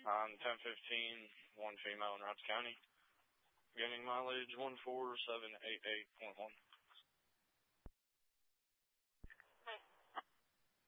1015, one female in Routes County. Gaining mileage 14788.1.